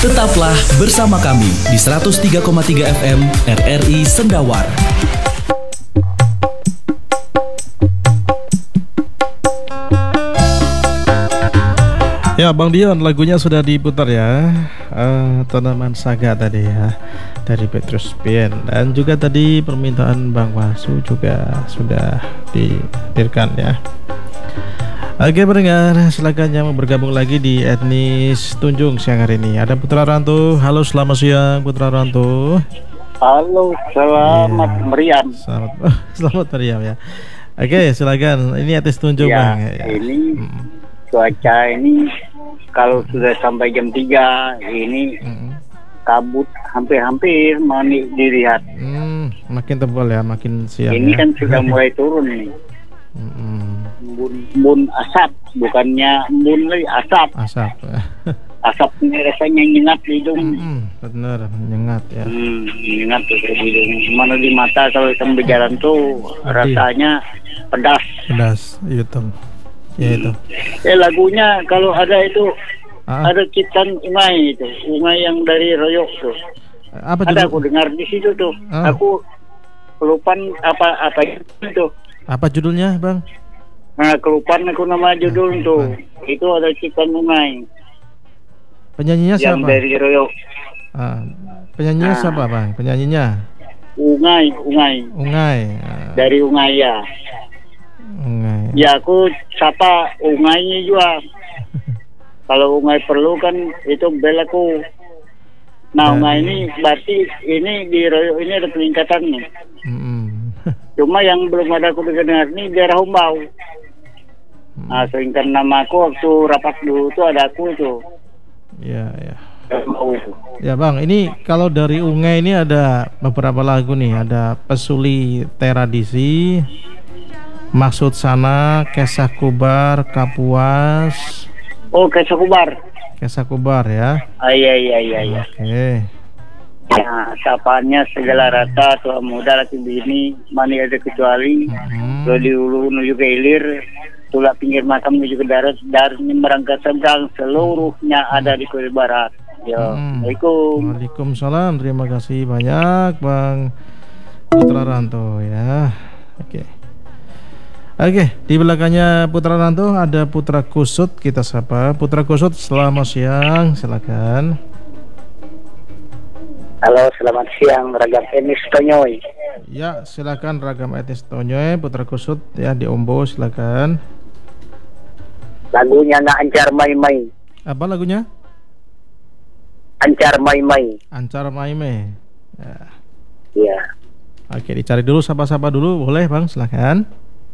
Tetaplah bersama kami di 103,3 FM RRI Sendawar. Ya, Bang Dion, lagunya sudah diputar ya. Tanaman Saga tadi ya, dari Petrus Bien. Dan juga tadi permintaan Bang Wasu juga sudah dihadirkan ya. Oke pendengar, silakan yang mau bergabung lagi di Etnis Tunjung siang hari ini. Ada Putra Rantu. Halo, selamat siang Putra Rantu. Halo, selamat meriam. Selamat meriam ya. Oke, silakan. Ini Etnis Tunjung ya, Bang. Ya. Ini cuaca ini kalau sudah sampai jam 3 ini kabut hampir-hampir mau dilihat. Makin tebal ya, makin siang. Ini ya. kan sudah mulai turun nih. Embun asap, bukannya embun lagi, asap. Asap ini rasanya nyengat di hidung. Benar, nyengat ya. Nyengat tuh di hidung. Mana di mata kalau kita berjalan tuh rasanya pedas. Pedas, itu. Ya itu. Lagunya kalau ada itu ada ciptaan Ungai itu, Ungai yang dari Royok tuh. Apa ada aku dengar di situ tuh. Aku kelupaan apa itu. Apa judulnya, Bang? Nah, kelupaan aku nama judul tuh. Itu ada ciptaan Ungai. Penyanyinya siapa? Yang dari Royok. Penyanyinya siapa, Bang? Penyanyinya? Ungai. Dari Ungai ya. Ungai. Ya aku sapa Ungainya juga. Kalau Ungai perlu kan itu belaku. Nah, Ungai ini berarti ini di Royok ini ada peningkatan nih. Cuma yang belum ada aku dengar nih daerah Humbau. Nah, seringkan nama aku waktu rapat dulu tuh ada aku tuh. Iya. Ya Bang, ini kalau dari Ungai ini ada beberapa lagu nih. Ada Pesuli Teradisi, Maksud Sana, Kesah Kubar, Kapuas. Oh, Kesah Kubar. Kesah Kubar ya. Iya. Oke. Ya, sapaannya segala rata, tua muda, laki bini, mana ada kecuali. Dari hulu menuju ke hilir, tulak pinggir makam menuju ke darat, dari merangkak seberang, seluruhnya ada di kuil barat. Ya, Assalamualaikum. Waalaikumsalam, terima kasih banyak Bang Putra Ranto ya. Oke, di belakangnya Putra Ranto ada Putra Kusut, kita sapa. Putra Kusut, selamat siang, silakan. Halo, selamat siang, Ragam Etnis Tonyoy. Ya, silakan Ragam Etnis Tonyoy, Putra Kusut ya di Ombo, silakan. Lagunya na Ancar Mai. Apa lagunya? Ancar Mai. Ancar Mai. Ya. Iya. Oke, dicari dulu, sapa-sapa dulu, boleh Bang, silakan.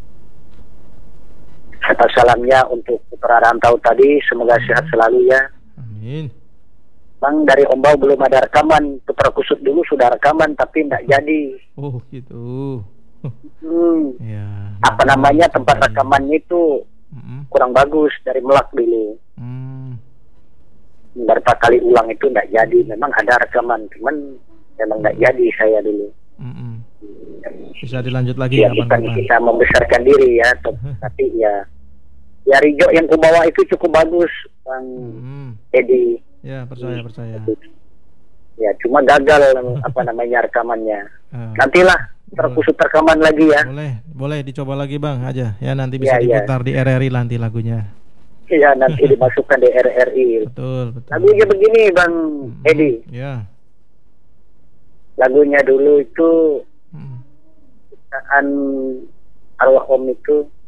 Atas salamnya untuk Putra Rantau tadi, semoga sehat selalu ya. Amin. Bang, dari Ombau belum ada rekaman. Putra Kusut dulu sudah rekaman tapi tidak jadi. Oh gitu. Ya, apa namanya tempat rekamannya itu kurang bagus dari Melak dulu. Berapa kali ulang itu tidak jadi. Memang ada rekaman, cuman memang tidak jadi saya dulu. Bisa dilanjut lagi ya, bukan kita membesarkan diri ya, tapi ya Rijo yang kubawa itu cukup bagus, Bang Edi. Ya, percaya. Ya, cuma gagal apa namanya rekamannya. Nantilah terkusut rekaman lagi ya. Boleh dicoba lagi Bang aja. Ya, nanti bisa diputar di RRI nanti lagunya. Iya, nanti dimasukkan di RRI. Betul. Lagunya begini Bang Edi. Ya. Lagunya dulu itu arwah Om itu